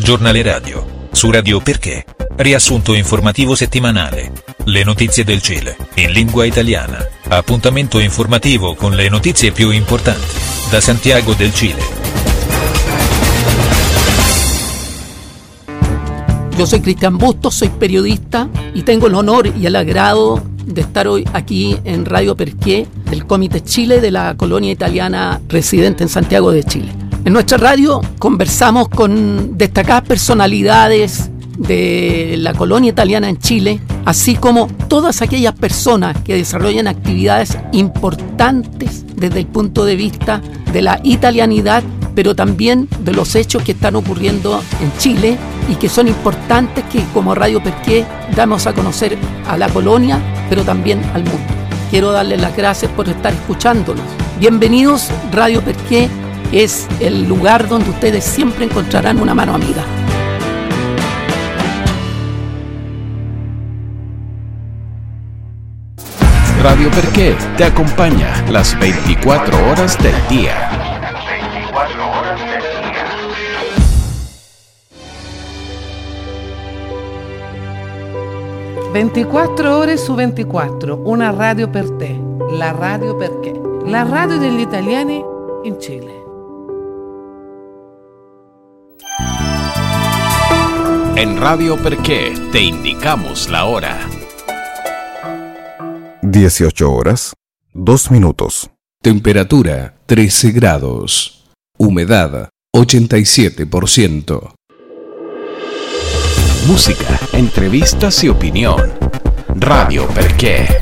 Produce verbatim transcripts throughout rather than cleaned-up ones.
Giornale radio. Su Radio Perché. Riassunto informativo settimanale. Le notizie del Cile, in lingua italiana. Appuntamento informativo con le notizie più importanti. Da Santiago del Chile. Yo soy Cristian Bustos, soy periodista y tengo el honor y el agrado de estar hoy aquí en Radio Perché, del Comité Chile de la colonia italiana residente en Santiago de Chile. En nuestra radio conversamos con destacadas personalidades de la colonia italiana en Chile, así como todas aquellas personas que desarrollan actividades importantes desde el punto de vista de la italianidad, pero también de los hechos que están ocurriendo en Chile y que son importantes que como Radio Perché damos a conocer a la colonia, pero también al mundo. Quiero darles las gracias por estar escuchándonos. Bienvenidos, Radio Perché es el lugar donde ustedes siempre encontrarán una mano amiga. Radio Perché te acompaña las veinticuatro horas del día. ventiquattro ore su ventiquattro, una radio per te, la Radio Perché, la radio degli italiani in Cile. En Radio Perché te indicamos la hora. dieciocho horas, dos minutos. Temperatura trece grados. Humedad ochenta y siete por ciento. Música, entrevistas y opinión. Radio Perché.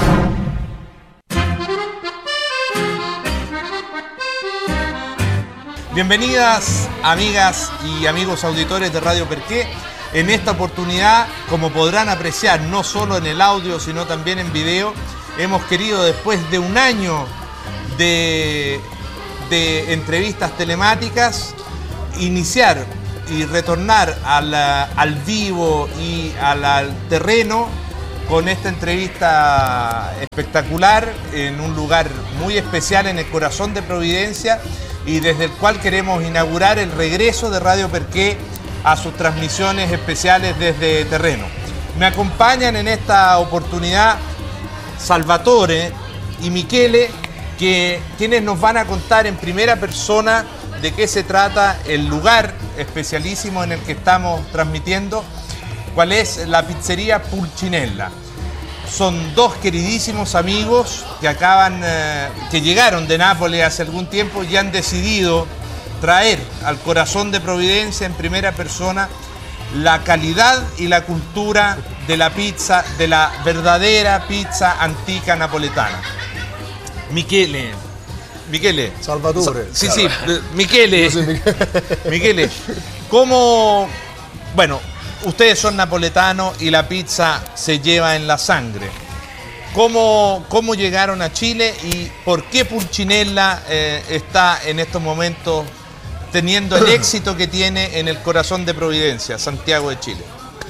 Bienvenidas, amigas y amigos auditores de Radio Perché. En esta oportunidad, como podrán apreciar, no solo en el audio, sino también en video, hemos querido, después de un año de, de entrevistas telemáticas, iniciar y retornar al, al vivo y al, al terreno con esta entrevista espectacular en un lugar muy especial en el corazón de Providencia y desde el cual queremos inaugurar el regreso de Radio Perché a sus transmisiones especiales desde terreno. Me acompañan en esta oportunidad Salvatore y Michele, que, quienes nos van a contar en primera persona de qué se trata el lugar especialísimo en el que estamos transmitiendo, cuál es la pizzería Pulcinella. Son dos queridísimos amigos que acaban, eh, que llegaron de Nápoles hace algún tiempo y han decidido traer al corazón de Providencia en primera persona la calidad y la cultura de la pizza, de la verdadera pizza antica napoletana. Michele, Michele. Salvatore. Sí, sí, Michele. Michele, ¿cómo, bueno, ustedes son napoletanos y la pizza se lleva en la sangre? ¿Cómo, cómo llegaron a Chile y por qué Pulcinella eh, está en estos momentos teniendo el éxito que tiene en el corazón de Providencia, Santiago de Chile?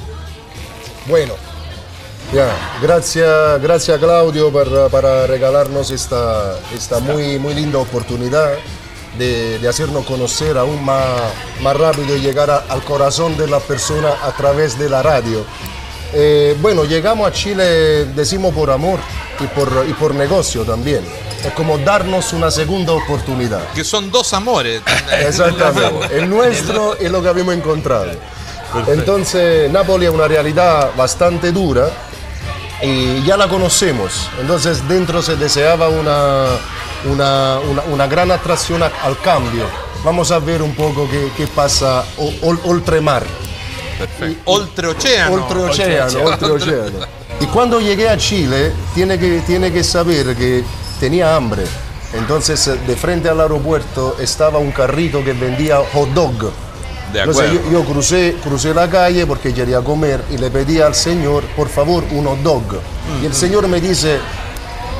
Bueno, ya, gracias, gracias Claudio por, para regalarnos esta, esta muy, muy linda oportunidad de, de hacernos conocer aún más, más rápido y llegar a, al corazón de la persona a través de la radio. Eh, bueno, llegamos a Chile, decimos por amor y por, y por negocio también. Es como darnos una segunda oportunidad. Que son dos amores. Exactamente. El nuestro es lo que habíamos encontrado. Perfecto. Entonces, Nápoles es una realidad bastante dura y ya la conocemos. Entonces, dentro se deseaba una, una, una, una gran atracción al cambio. Vamos a ver un poco qué, qué pasa oltremar. Perfecto. Oltreoceano. Oltreoceano, oltreoceano. Y cuando llegué a Chile, tiene que, tiene que saber que tenía hambre. Entonces, de frente al aeropuerto estaba un carrito que vendía hot dog. De acuerdo. Entonces yo, yo crucé, crucé la calle porque quería comer y le pedí al señor, por favor, un hot dog. Mm-hmm. Y el señor me dice,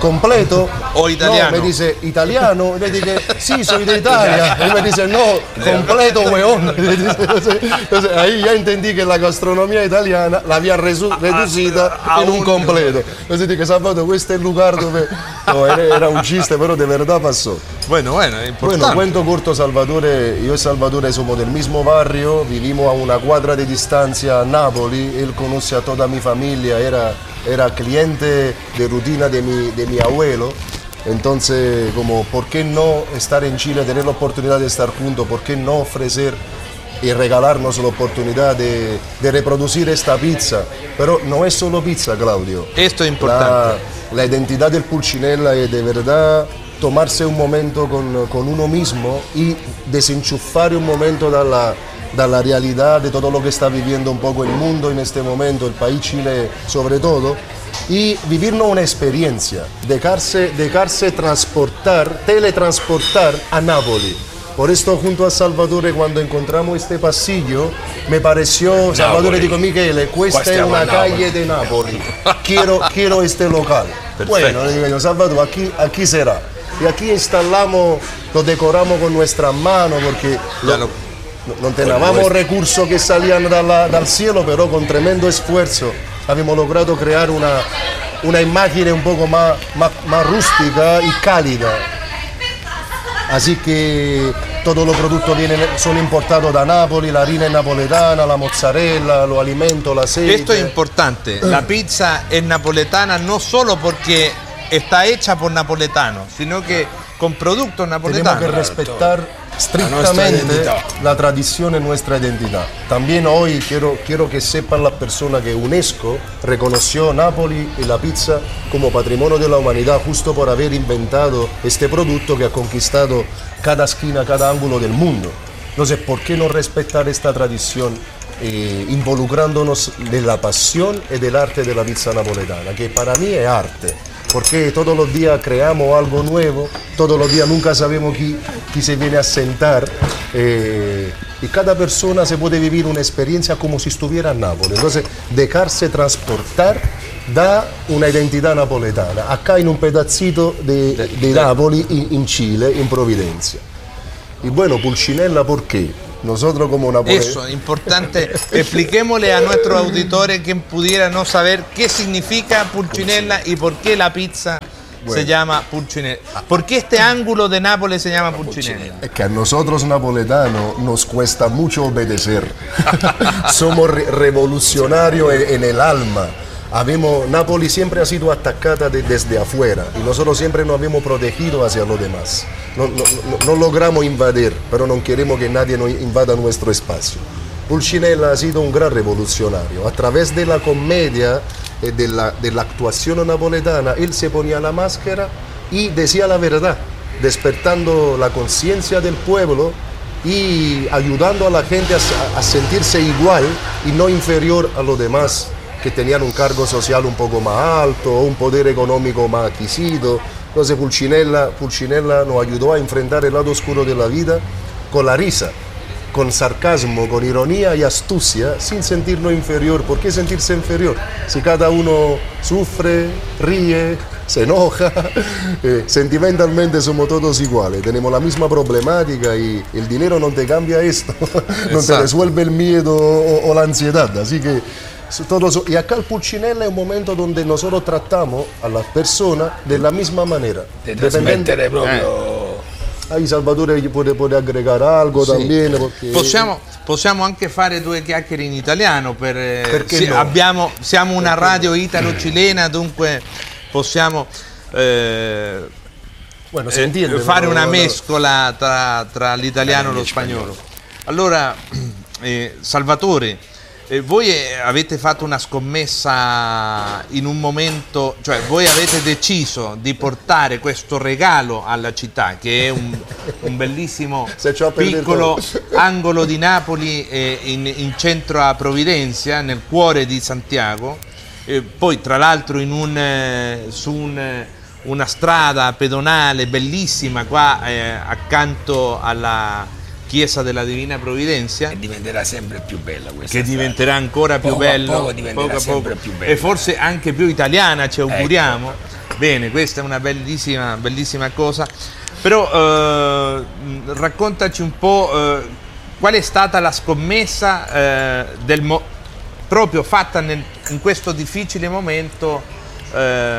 completo o italiano. No, me dice italiano, y le digo sí, soy de Italia, y me dice no, completo weón. Entonces, entonces ahí ya entendí que la gastronomía italiana la había resu- reducida a, a, a in un, un completo. Entonces dico Salvatore, questo è il lugar dove no, era, era un chiste, pero de verdad pasó. Bueno, bueno, es importante. Bueno, cuento corto, Salvatore, yo y Salvatore somos del mismo barrio, vivimos a una cuadra de distancia a Napoli, él conoce a toda mi familia, era, era cliente de rutina de mi, de mi abuelo, entonces como, ¿por qué no estar en Chile, tener la oportunidad de estar juntos? ¿Por qué no ofrecer y regalarnos la oportunidad de, de reproducir esta pizza? Pero no es solo pizza, Claudio. Esto es importante. La, la identidad del Pulcinella es de verdad tomarse un momento con, con uno mismo y desenchufar un momento dalla, dalla realidad de todo lo que está viviendo un poco el mundo en este momento, el país Chile sobre todo, y vivirnos una experiencia, dejarse, dejarse transportar, teletransportar a Nápoli. Por esto junto a Salvatore cuando encontramos este pasillo me pareció, Salvatore dijo Michele, questa è una calle de Napoli, quiero, quiero este local. Perfecto. Bueno, le digo yo, Salvatore, aquí, aquí será. Y aquí instalamos, lo decoramos con nuestras manos porque lo, lo, no teníamos recursos que salían dalla, dal cielo, pero con tremendo esfuerzo habíamos logrado crear una, una imagen un poco más, más, más rústica y cálida. Así que todos los productos vienen, son importados de Nápoles, la harina es napoletana, la mozzarella, los alimentos, el aceite. Esto es importante, la pizza es napoletana no solo porque está hecha por napoletanos, sino que con productos napoletanos. Tenemos que respetar estrictamente la tradición y nuestra identidad. También hoy quiero, quiero que sepan las personas que UNESCO reconoció Nápoles y la pizza como patrimonio de la humanidad justo por haber inventado este producto que ha conquistado cada esquina, cada ángulo del mundo. Entonces, ¿por qué no respetar esta tradición eh, involucrándonos de la pasión y del arte de la pizza napoletana, que para mí es arte? Porque todos los días creamos algo nuevo, todos los días nunca sabemos quién, quién se viene a sentar eh, y cada persona se puede vivir una experiencia como si estuviera en Nápoles. Entonces, dejarse transportar da una identidad napoletana, acá en un pedacito de, de, de Nápoles, en, en Chile, en Providencia. Y bueno, Pulcinella, ¿por qué? Nosotros como napoleones. Eso, importante. Expliquémosle a nuestros auditores, quien pudiera no saber qué significa Pulcinella y por qué la pizza bueno. se llama Pulcinella. ¿Por qué este ángulo de Nápoles se llama Pulcinella? Es que a nosotros napoletanos nos cuesta mucho obedecer. Somos re revolucionarios en, en el alma. Habemos, Nápoles siempre ha sido atacada de, desde afuera y nosotros siempre nos habíamos protegido hacia los demás. No, no, no, no logramos invadir, pero no queremos que nadie nos invada nuestro espacio. Pulcinella ha sido un gran revolucionario. A través de la comedia, eh, de, la, de la actuación napoletana, él se ponía la máscara y decía la verdad, despertando la conciencia del pueblo y ayudando a la gente a, a sentirse igual y no inferior a los demás, que tenían un cargo social un poco más alto, un poder económico más adquisito. Entonces Pulcinella, Pulcinella nos ayudó a enfrentar el lado oscuro de la vida con la risa, con sarcasmo, con ironía y astucia, sin sentirnos inferior. ¿Por qué sentirse inferior? Si cada uno sufre, ríe, se enoja, eh, sentimentalmente somos todos iguales, tenemos la misma problemática y el dinero no te cambia esto, no te resuelve el miedo o, o la ansiedad. Así que Todos, y acá el Pulcinella es un momento donde nosotros tratamos a las personas de la misma manera. De trasmettere proprio. Eh. Ahí Salvatore puede, puede agregare algo sì. También. Perché... Possiamo, possiamo anche fare due chiacchiere in italiano. Per, perché sì, no? abbiamo, siamo una radio italo-cilena, dunque possiamo eh, bueno, si entiende, eh, fare no, una no, mescola tra, tra l'italiano e lo spagnolo. Allora, eh, Salvatore, Eh, voi avete fatto una scommessa in un momento, cioè voi avete deciso di portare questo regalo alla città, che è un, un bellissimo piccolo angolo di Napoli eh, in, in centro a Providencia, nel cuore di Santiago, eh, poi tra l'altro in un, eh, su un, una strada pedonale bellissima qua eh, accanto alla Chiesa della Divina Provvidenza, che diventerà sempre più bella questa che strada. Diventerà ancora più poco bello a poco diventerà poco a sempre poco. più bella E forse anche più italiana, ci auguriamo, ecco. Bene, questa è una bellissima, bellissima cosa. Però eh, raccontaci un po' eh, qual è stata la scommessa eh, del mo- proprio fatta nel, in questo difficile momento, eh,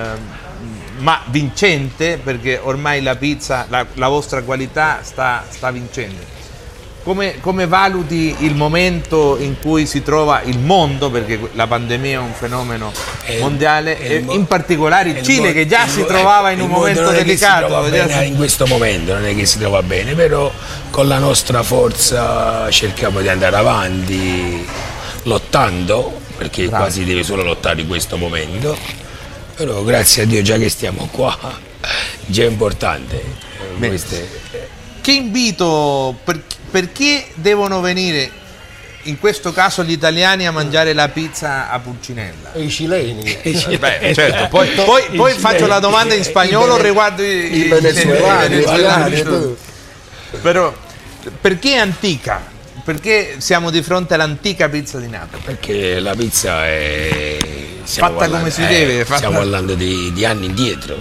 ma vincente, perché ormai la pizza, la, la vostra qualità sta, sta vincendo. Come, come valuti il momento in cui si trova il mondo, perché la pandemia è un fenomeno Eh, mondiale, eh, e mo- in particolare il il Cile mo- che già il si mo- trovava in il un mondo momento non è che si delicato. trova già bene si- in questo momento non è che si trova bene, però con la nostra forza cerchiamo di andare avanti lottando, perché Bravo. qua si deve solo lottare in questo momento, però grazie a Dio già che stiamo qua già è importante. Bene. Queste- Che invito, per- perché devono venire in questo caso gli italiani a mangiare la pizza a Pulcinella? E i cileni, Eh, Beh, certo, poi, poi, poi faccio la domanda in spagnolo riguardo i, i venezuelani, i venezuelani. e tutto. Però, perché antica? Perché siamo di fronte all'antica pizza di Napoli? Perché la pizza è stiamo Fatta come parlando- si deve, eh, fatta- stiamo parlando di, di anni indietro.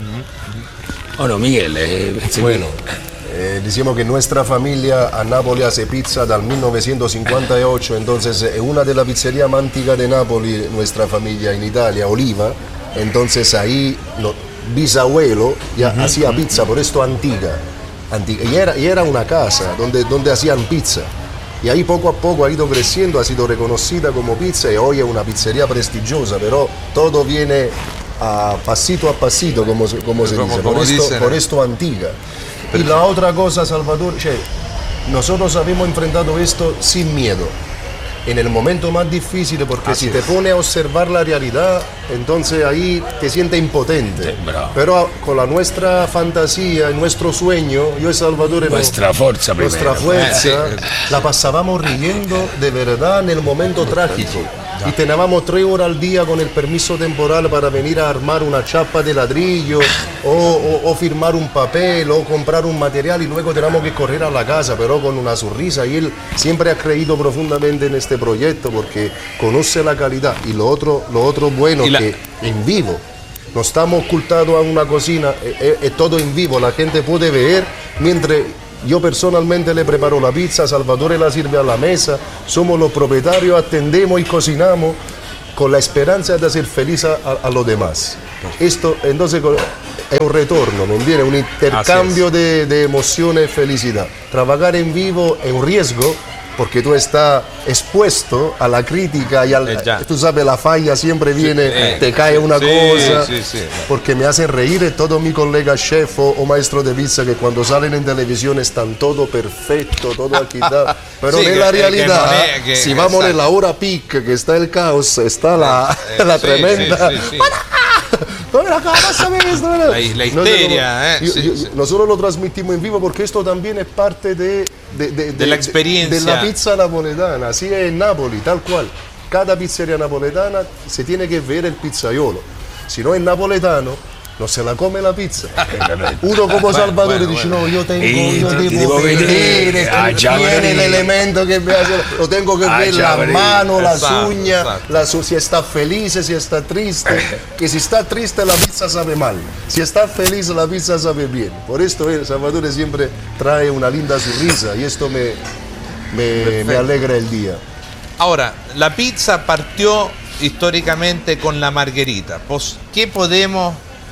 Oh no, Michele, eh, pensi Bueno, eh, decimos que nuestra familia a Nápoles hace pizza del mil novecientos cincuenta y ocho, entonces es una de las pizzerias más antiguas de Nápoles, nuestra familia en Italia, Oliva, entonces ahí no, bisabuelo ya hacía pizza, por esto antigua, antigua. Y, era, y era una casa donde, donde hacían pizza. Y ahí poco a poco ha ido creciendo, ha sido reconocida como pizza y hoy es una pizzería prestigiosa, pero todo viene a pasito a pasito, como, se- como se Como- dice, como por, esto, dicen, por eh. esto antigua. Y la otra cosa, Salvador, che, nosotros habíamos enfrentado esto sin miedo, en el momento más difícil, porque Así si te es. pones a observar la realidad, entonces ahí te sientes impotente. Sí, bravo. Pero con la nuestra fantasía, nuestro sueño, yo y Salvador, Nuestra fuerza nuestra primero. fuerza, Eh, sí. la pasábamos riendo de verdad en el momento trágico. Y teníamos tres horas al día con el permiso temporal para venir a armar una chapa de ladrillo o, o- o firmar un papel o comprar un material y luego teníamos que correr a la casa, pero con una sonrisa. Y él siempre ha creído profundamente en este proyecto porque conoce la calidad. Y lo otro, lo otro bueno Y la- que en vivo. No estamos ocultados a una cocina, es, es- es todo en vivo, la gente puede ver mientras yo personalmente le preparo la pizza, Salvatore la sirve a la mesa, somos los propietarios, atendemos y cocinamos con la esperanza de hacer feliz a, a- a los demás. Esto entonces co- es un retorno, ¿me entiendes? Un intercambio de, de emociones y felicidad. Trabajar en vivo es un riesgo porque tú estás expuesto a la crítica y al, Eh, ya. tú sabes, la falla siempre viene, eh, te cae una sí, cosa, sí, sí. porque me hacen reír todos mis colegas chef o, o maestros de pizza que cuando salen en televisión están todo perfecto, todo equitado, pero Sí, en que- la que realidad, no es- que- si vamos exacto. en la hora peak, que está el caos, está la, Eh, la sí, tremenda... sí, sí, sí. No, mira, acá, pásame esto, mira. La- la No sé histeria, cómo- eh, yo- sí, yo- sí. Nosotros lo transmitimos en vivo porque esto también es parte de, de, de- De la de- experiencia. de la pizza napoletana. Así es en Nápoles, tal cual. Cada pizzería napoletana se tiene que ver el pizzaiolo. Si no es napoletano, no se la come la pizza. Uno como Bueno, Salvatore bueno, dice, bueno. no, yo tengo, Eh, yo ti- ti devo devo vedere, vedere, ah, già, tiene vedere. el elemento que me hace, lo tengo que Ah, ver già, la vedere. mano, la Esatto, uña, esatto. la su- si está feliz, si está triste, que si está triste la pizza sabe mal, si está feliz la pizza sabe bien. Por esto eh, Salvatore siempre trae una linda sonrisa y esto me, me, me alegra el día. Ahora, la pizza partió históricamente con la margherita. Pues, ¿qué podemos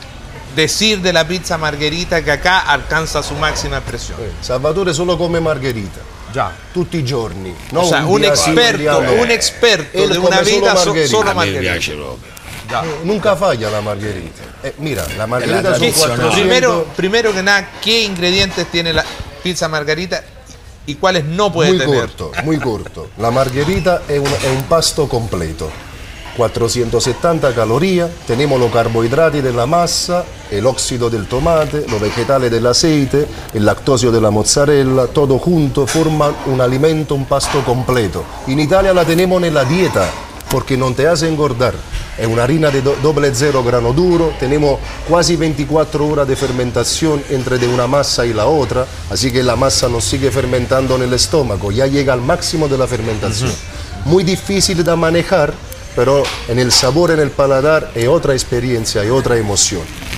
decir de la pizza margherita que acá alcanza su máxima expresión? Salvatore solo come margherita. Ya. Tutti i giorni. O non sea, un dia sì, experto, dia no. un experto Él de come una solo vida so- margherita. solo A me margherita. piace proprio. Ya. Nunca falla la margherita. Eh, mira, la margherita la son tradizionale. quattrocento. Primero, primero que nada, ¿qué ingredientes tiene la pizza margarita y cuáles no puede Muy tener? corto, muy corto. La margherita è un, è un pasto completo. cuatrocientosettanta calorías, tenemos los carbohidratos de la masa, el óxido del tomate, los vegetales del aceite, el lactosio de la mozzarella, todo junto forman un alimento, un pasto completo. En Italia la tenemos en la dieta porque no te hace engordar. Es una harina de do- doble cero grano duro, tenemos casi veinticuatro horas de fermentación entre de una masa y la otra, así que la masa nos sigue fermentando en el estómago, ya llega al máximo de la fermentación. Muy difícil de manejar, pero en el sabor, en el paladar, es otra experiencia, es otra emoción.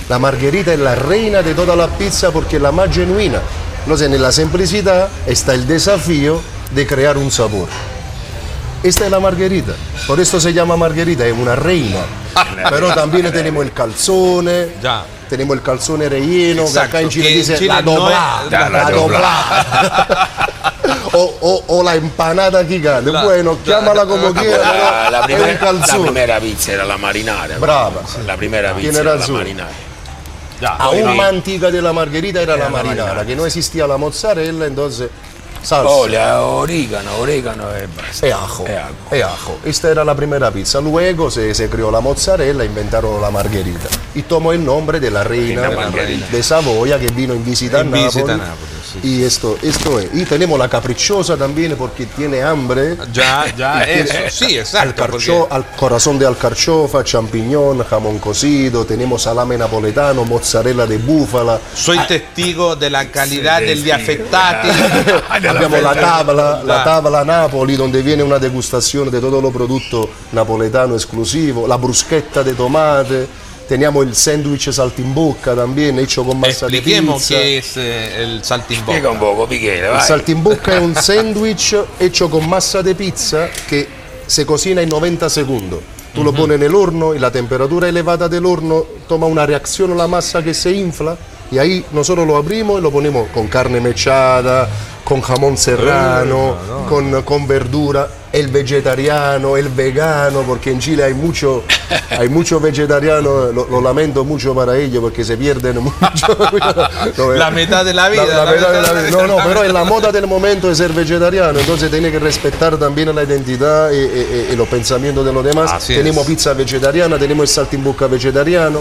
La margherita es la reina de todas las pizzas porque es la más genuina. Entonces, en la simplicidad está el desafío de crear un sabor. Esta es la margherita, por esto se llama margherita, es una reina. Pero también tenemos el calzone, Ya. tenemos el calzone relleno, que acá en Chile que en dice Chile la no doblada, es- la, la doblada. o, o- o la empanada gigante, La- bueno, chiamala como La, quiera, la pero primera, es un la calzone. primera pizza era la marinara. Brava. La primera Tiene pizza era la razón. marinara. Ya. Aún Poi- más antigua de la margherita era, Era la la marinara, marinara, que no existía la mozzarella, entonces salsa. Olio, orégano, orégano e basta. E ajo, E ajo. e ajo. Esta era la primera pizza. Luego se, se creó la mozzarella e inventaron la margherita. Y tomó el nombre de la reina Reina Margherita. de Saboya que vino en visita En a Nápoles. visita a Nápoles, sí, Y esto, esto es. Y tenemos la caprichosa también porque tiene hambre. Ya, ya, eso. Sí, exacto. Alcarcho- porque- al corazón de alcarchofa, champiñón, jamón cocido, tenemos salame napoletano, mozzarella de búfala. Soy testigo de la calidad del diafettati. Abbiamo la tavola, la Ah. tavola Napoli donde viene una degustazione di tutto lo prodotto napoletano esclusivo, la bruschetta de tomate, teniamo il sandwich saltimbocca también hecho con massa di Expliquemos pizza. qué es eh, el saltimbocca. Spiega un poco, Michele, Il vai. saltimbocca è un sandwich hecho con massa di pizza che se cocina in noventa secondi. Tu lo pones nell'orno y la temperatura elevata dell'orno toma una reacción a la masa que se infla y ahí nosotros lo abrimos y lo ponemos con carne mechada, con jamón serrano, con, con verdura, el vegetariano, el vegano, porque en Chile hay mucho, hay mucho vegetariano, lo, lo lamento mucho para ellos porque se pierden mucho. No, La mitad de la vida. la- la la mitad de mitad la de vida. No, no, pero es la moda del momento de ser vegetariano, entonces tiene que respetar también la identidad y, y- y los pensamientos de los demás. Así tenemos es. pizza vegetariana, tenemos el saltimbocca vegetariano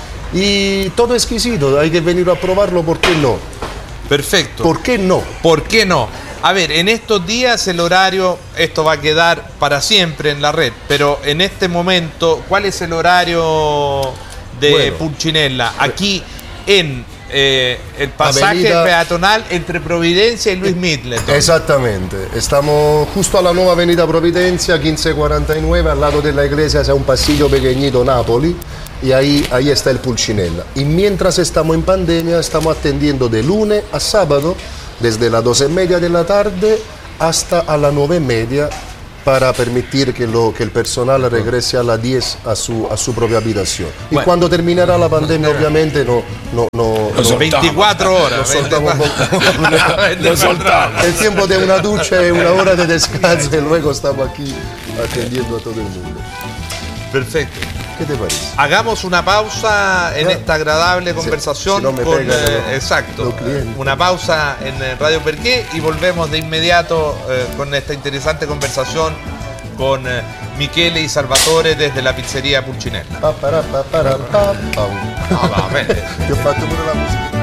y todo exquisito, hay que venir a probarlo, ¿por qué no? Perfecto. ¿Por qué no? ¿Por qué no? A ver, en estos días el horario, esto va a quedar para siempre en la red, pero en este momento, ¿cuál es el horario de Bueno. Pulcinella? Aquí en eh, el pasaje Avenida- peatonal entre Providencia y Luis Middleton. Exactamente, estamos justo a la nueva avenida Providencia, quince cuarenta y nueve, al lado de la iglesia hay un pasillo pequeñito Napoli y ahí, ahí está el Pulcinella. Y mientras estamos en pandemia, estamos atendiendo de lunes a sábado, desde las doce y media de la tarde hasta a las nueve y media, para permitir que, lo, que el personal regrese a las diez a su, a su propia habitación. Y Bueno. cuando terminará la pandemia, obviamente, no, no, no, Lo no- soltamos. veinticuatro horas. Lo soltamos un poco. Lo soltamos. El tiempo de una ducha y una hora de descanso y luego estamos aquí atendiendo a todo el mundo. Perfecto. ¿Qué te parece? Hagamos una pausa en Ya. esta agradable conversación si no me con pegan eh, los- exacto. los clientes. Una pausa en eh, Radio Perqué y volvemos de inmediato eh, con esta interesante conversación con eh, Michele y Salvatore desde la pizzeria Pulcinella. Pa, para, pa, para, pa, pam. Ah, va bene. Ti ho fatto pure la musica.